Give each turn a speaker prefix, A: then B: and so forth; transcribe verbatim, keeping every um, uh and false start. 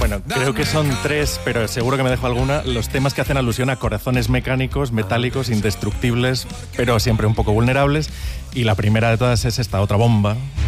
A: Bueno, creo que son tres, pero seguro que me dejo alguna. Los temas que hacen alusión a corazones mecánicos, metálicos, indestructibles, pero siempre un poco vulnerables. Y la primera de todas es esta otra bomba,